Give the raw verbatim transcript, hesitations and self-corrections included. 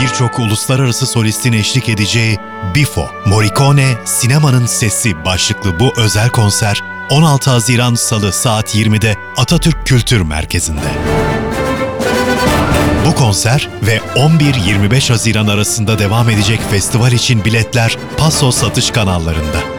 birçok uluslararası solistin eşlik edeceği Bifo, Morricone, Sinemanın Sesi başlıklı bu özel konser on altı Haziran Salı saat yirmide Atatürk Kültür Merkezi'nde. Bu konser ve on bir yirmi beş Haziran arasında devam edecek festival için biletler Paso satış kanallarında.